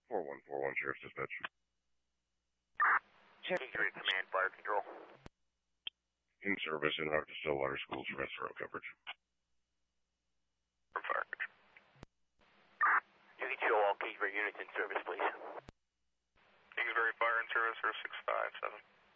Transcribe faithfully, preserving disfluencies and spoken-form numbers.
four one four one, Sheriff's Dispatch. Kingsbury Command, Fire Control. In service in Arc to Stillwater Schools for S R O coverage. From Fire Control. You can show all Kingsbury units in service, please. Kingsbury Fire in service, zero six five seven.